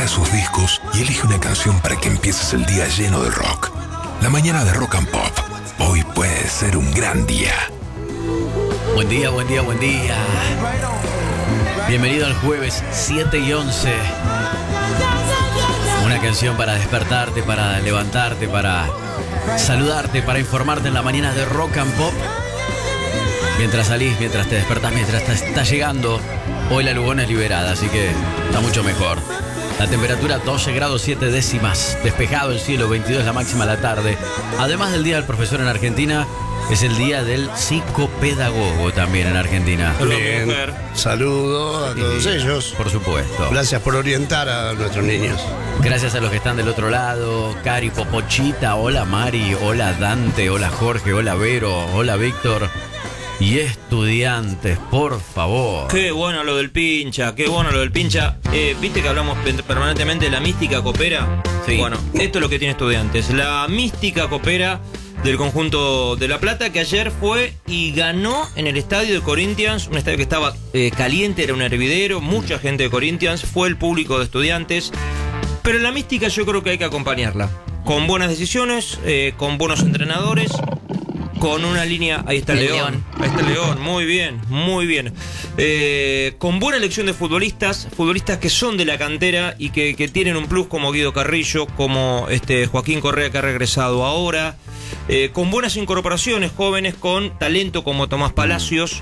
trae sus discos y elige una canción para que empieces el día lleno de rock. La mañana de Rock and Pop. Hoy puede ser un gran día. Buen día, buen día, buen día. Bienvenido al jueves 7:11. Una canción para despertarte, para levantarte, para saludarte, para informarte en la mañana de Rock and Pop. Mientras salís, mientras te despertás, mientras estás llegando. Hoy la Lugona es liberada, así que está mucho mejor. La temperatura 12 grados 7 décimas. Despejado el cielo, 22 la máxima de la tarde. Además del Día del Profesor en Argentina, es el Día del Psicopedagogo también en Argentina. Bien, saludo a todos ellos. Por supuesto. Gracias por orientar a nuestros niños. Gracias a los que están del otro lado. Cari, Popochita, hola Mari, hola Dante, hola Jorge, hola Vero, hola Víctor. Y estudiantes, por favor. Qué bueno lo del pincha, qué bueno lo del pincha. ¿Viste que hablamos permanentemente de la mística copera? Sí. Bueno, esto es lo que tiene Estudiantes. La mística copera del conjunto de La Plata, que ayer fue y ganó en el estadio de Corinthians, un estadio que estaba caliente, era un hervidero, mucha gente de Corinthians, fue el público de Estudiantes. Pero la mística yo creo que hay que acompañarla con buenas decisiones, con buenos entrenadores, con una línea. Ahí está el León. Ahí está el León, muy bien, muy bien. Con buena elección de futbolistas que son de la cantera y que tienen un plus, como Guido Carrillo, como Joaquín Correa, que ha regresado ahora. Con buenas incorporaciones, jóvenes con talento como Tomás Palacios.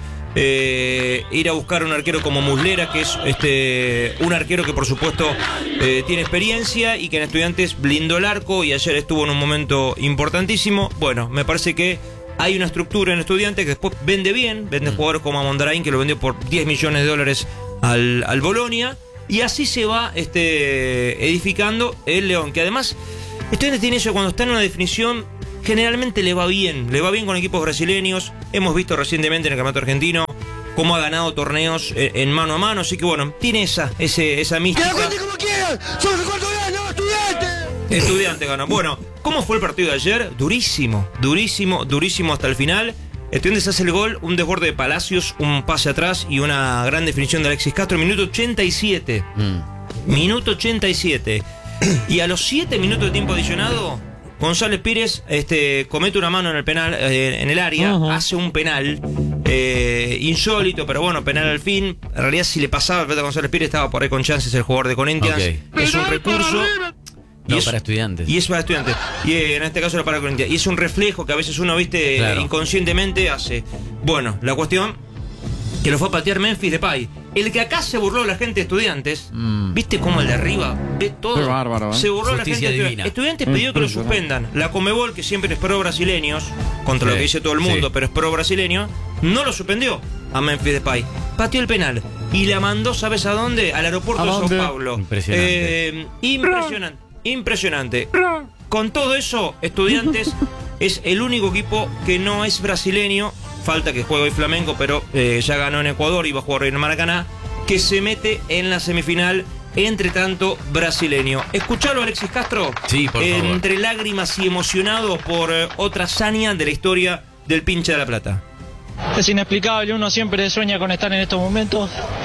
Ir a buscar un arquero como Muslera, que es un arquero que por supuesto tiene experiencia y que en Estudiantes blindó el arco y ayer estuvo en un momento importantísimo. Bueno, me parece que hay una estructura en Estudiantes que después vende bien, vende jugadores como Amondarain, que lo vendió por $10 millones al Bolonia, y así se va edificando el León, que además Estudiantes tiene eso, cuando está en una definición generalmente le va bien con equipos brasileños. Hemos visto recientemente en el Campeonato Argentino cómo ha ganado torneos en mano a mano, así que bueno, tiene esa mística. ¡Que la cuente como quieran! ¡Somos el cuarto grado, Estudiantes! Estudiantes ganó. Bueno, ¿cómo fue el partido de ayer? Durísimo hasta el final. Estudiantes hace el gol, un desborde de Palacios, un pase atrás y una gran definición de Alexis Castro, minuto 87. Minuto 87. Y a los 7 minutos de tiempo adicionado, González Pires comete una mano en el penal, en el área, hace un penal insólito, pero bueno, penal al fin. En realidad, si le pasaba el pelota a González Pires, estaba por ahí con chances el jugador de Corinthians. Okay. Es un recurso. Para Estudiantes. Y es para Estudiantes. Y en este caso era para Corinthians. Y es un reflejo que a veces uno, viste, claro, inconscientemente hace. Bueno, la cuestión que lo fue a patear Memphis Depay. El que acá se burló la gente de Estudiantes. ¿Viste cómo el de arriba ve todo? Qué bárbaro, Se burló Justicia la gente divina. de Estudiantes pidió que lo suspendan. La Conmebol, que siempre es pro brasileños, contra lo que dice todo el mundo, pero es pro brasileño, no lo suspendió a Memphis Depay. Pateó el penal y la mandó, ¿sabes a dónde? Al aeropuerto de Sao Paulo. Impresionante. Con todo eso, Estudiantes es el único equipo que no es brasileño. Falta que juegue hoy Flamengo, pero ya ganó en Ecuador y va a jugar hoy en Maracaná, que se mete en la semifinal, entre tanto brasileño. ¿Escuchalo, Alexis Castro? Sí, por favor. Entre lágrimas y emocionado por otra hazaña de la historia del pincha de La Plata. Es inexplicable, uno siempre sueña con estar en estos momentos.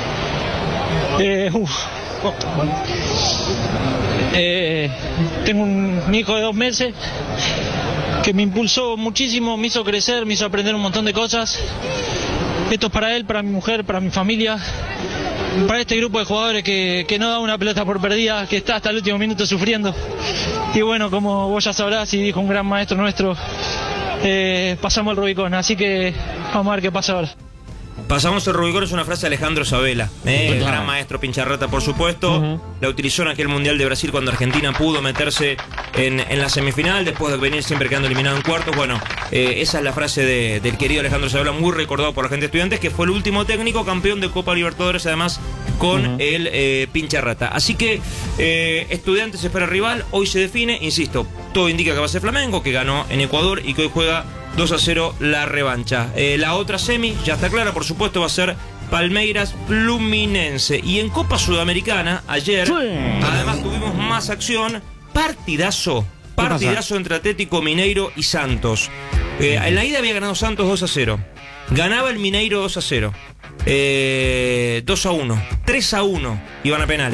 Tengo un hijo de 2 meses que me impulsó muchísimo, me hizo crecer, me hizo aprender un montón de cosas. Esto es para él, para mi mujer, para mi familia, para este grupo de jugadores que no da una pelota por perdida, que está hasta el último minuto sufriendo. Y bueno, como vos ya sabrás y dijo un gran maestro nuestro, pasamos el Rubicón, así que vamos a ver qué pasa ahora. Pasamos el Rubicón es una frase de Alejandro Sabela, el gran maestro pincharrata, por supuesto. La utilizó en aquel Mundial de Brasil cuando Argentina pudo meterse en la semifinal, después de venir siempre quedando eliminado en cuartos. Bueno, esa es la frase del querido Alejandro Sabela, muy recordado por la gente de Estudiantes, que fue el último técnico campeón de Copa Libertadores, además con el pincharrata. Así que Estudiantes espera rival, hoy se define, insisto, todo indica que va a ser Flamengo, que ganó en Ecuador y que hoy juega 2-0 la revancha. La otra semi ya está clara, por supuesto, va a ser Palmeiras Fluminense. Y en Copa Sudamericana, ayer, además tuvimos más acción. Partidazo entre Atlético Mineiro y Santos. En la ida había ganado Santos 2-0. Ganaba el Mineiro 2-0. 2-1. 3-1. Iban a penales.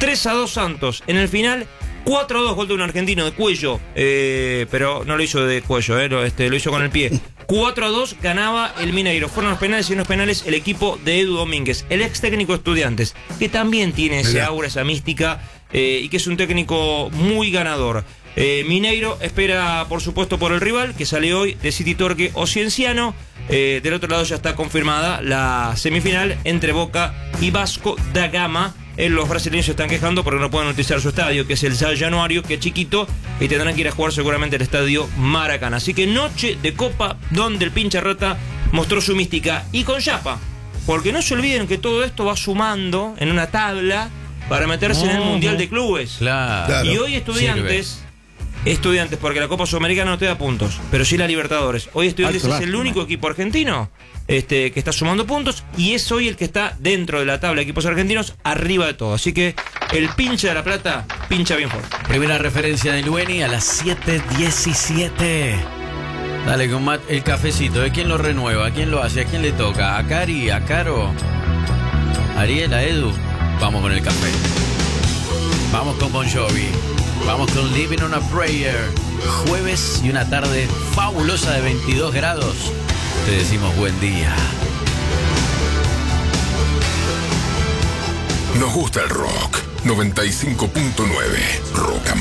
3-2 Santos. En el final, 4-2 gol de un argentino de cuello, pero no lo hizo de cuello, lo hizo con el pie. 4-2 ganaba el Mineiro. Fueron los penales y en los penales el equipo de Edu Domínguez, el ex técnico de Estudiantes, que también tiene ese aura, esa mística, y que es un técnico muy ganador. Mineiro espera, por supuesto, por el rival, que sale hoy de City Torque o Cienciano. Del otro lado ya está confirmada la semifinal entre Boca y Vasco da Gama. Los brasileños se están quejando porque no pueden utilizar su estadio, que es el São Januário, que es chiquito, y tendrán que ir a jugar seguramente el estadio Maracaná. Así que noche de Copa donde el pincha rata mostró su mística. Y con chapa, porque no se olviden que todo esto va sumando en una tabla para meterse en el Mundial de Clubes. Claro. Y hoy Estudiantes, porque la Copa Sudamericana no te da puntos, pero sí la Libertadores. Hoy Estudiantes es el único equipo argentino que está sumando puntos, y es hoy el que está dentro de la tabla de equipos argentinos, arriba de todo. Así que el pincha de La Plata pincha bien fuerte. Primera referencia de Lueni a las 7:17. Dale con Matt el cafecito. ¿De quién lo renueva? ¿A quién lo hace? ¿A quién le toca? ¿A Cari? ¿A Caro? ¿Ariel? ¿A Edu? Vamos con el café. Vamos con Bon Jovi. Vamos con Living on a Prayer. Jueves y una tarde fabulosa de 22 grados. Te decimos buen día. Nos gusta el rock. 95.9 Rock and